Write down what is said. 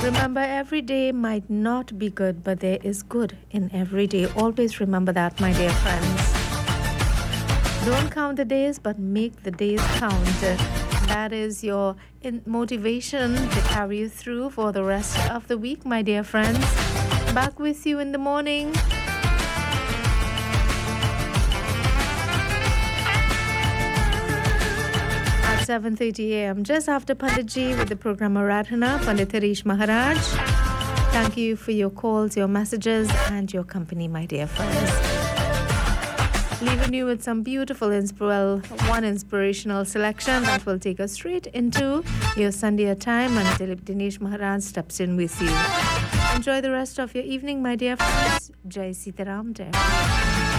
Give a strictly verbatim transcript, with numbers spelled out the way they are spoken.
Remember, every day might not be good, but there is good in every day. Always remember that, my dear friends. Don't count the days, but make the days count. That is your in- motivation to carry you through for the rest of the week, my dear friends. Back with you in the morning. At seven thirty a.m. just after Panditji with the program Aradhana, Pandit Harish Maharaj. Thank you for your calls, your messages, and your company, my dear friends. Leaving you with some beautiful, inspirational, one inspirational selection that will take us straight into your Sunday time until Dinesh Maharaj steps in with you. Enjoy the rest of your evening, my dear friends. Jai Sitaram Jai.